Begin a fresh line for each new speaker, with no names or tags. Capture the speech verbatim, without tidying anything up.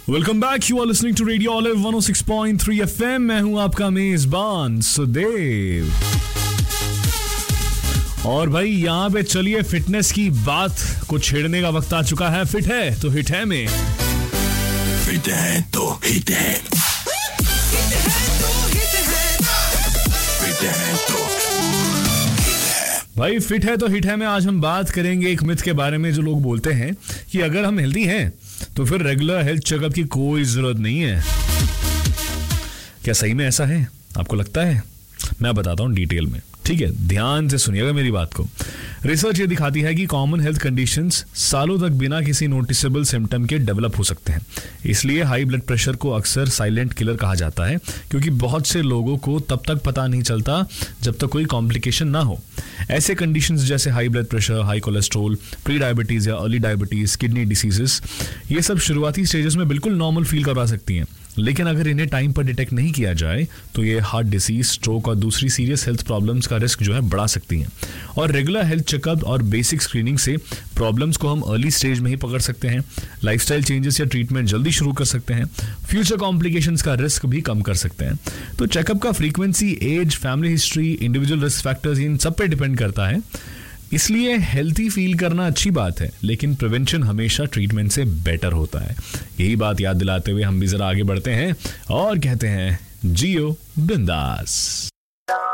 Welcome back, you are listening to radio olive one O six point three FM. मैं हूं आपका मेजबान सुदेव। और भाई यहाँ पे चलिए फिटनेस की बात को छेड़ने का वक्त आ चुका है। फिट है तो हिट है में
फिट है तो हिट है, फिट है तो हिट है।
भाई फिट है तो हिट है में आज हम बात करेंगे एक मिथ के बारे में जो लोग बोलते हैं कि अगर हम हेल्दी हैं तो फिर रेगुलर हेल्थ चेकअप की कोई जरूरत नहीं है। क्या सही में ऐसा है? आपको लगता है? मैं बताता हूं डिटेल में, ठीक है? ध्यान से सुनिएगा मेरी बात को। रिसर्च ये दिखाती है कि कॉमन हेल्थ कंडीशंस सालों तक बिना किसी नोटिसेबल सिम्टम के डेवलप हो सकते हैं। इसलिए हाई ब्लड प्रेशर को अक्सर साइलेंट किलर कहा जाता है, क्योंकि बहुत से लोगों को तब तक पता नहीं चलता जब तक कोई कॉम्प्लिकेशन ना हो। ऐसे कंडीशंस जैसे high blood pressure, high cholesterol, pre diabetes या अर्ली डायबिटीज, किडनी डिसीजेस, ये सब शुरुआती स्टेजेस में बिल्कुल नॉर्मल फील करवा सकती हैं, लेकिन अगर इन्हें टाइम पर डिटेक्ट नहीं किया जाए तो ये हार्ट डिसीज, स्ट्रोक और दूसरी सीरियस हेल्थ प्रॉब्लम्स का रिस्क जो है बढ़ा सकती हैं। और रेगुलर हेल्थ चेकअप और बेसिक स्क्रीनिंग से प्रॉब्लम्स को हम अर्ली स्टेज में ही पकड़ सकते हैं, लाइफस्टाइल चेंजेस या ट्रीटमेंट जल्दी शुरू कर सकते हैं, फ्यूचर कॉम्प्लिकेशंस का रिस्क भी कम कर सकते हैं। तो चेकअप का frequency, as, family history, individual risk factors, इन सब पे डिपेंड करता है। इसलिए हेल्थी फील करना अच्छी बात है, लेकिन प्रिवेंशन हमेशा ट्रीटमेंट से बेटर होता है। यही बात याद दिलाते हुए हम भी जरा आगे बढ़ते हैं और कहते हैं जियो बिंदास।